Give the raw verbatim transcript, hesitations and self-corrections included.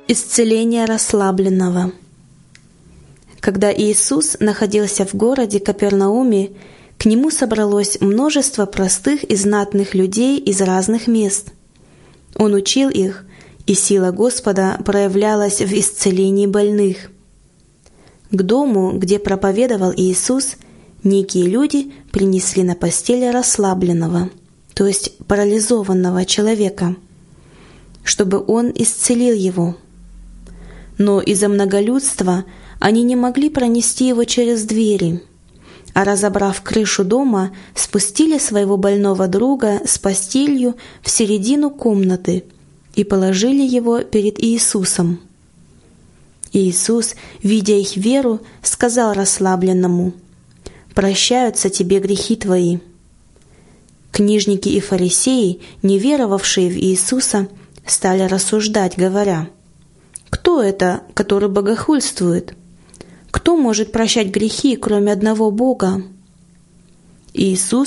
Исцеление расслабленного. Когда Иисус находился в городе Капернауме, к Нему собралось множество простых и знатных людей из разных мест. Он учил их, и сила Господа проявлялась в исцелении больных. К дому, где проповедовал Иисус, некие люди принесли на постели расслабленного, то есть парализованного человека, чтобы Он исцелил его. Но из-за многолюдства они не могли пронести его через двери, а, разобрав крышу дома, спустили своего больного друга с постелью в середину комнаты и положили его перед Иисусом. Иисус, видя их веру, сказал расслабленному: «Прощаются тебе грехи твои». Книжники и фарисеи, не веровавшие в Иисуса, стали рассуждать, говоря: «Кто это, который богохульствует? Кто может прощать грехи, кроме одного Бога?» Иисус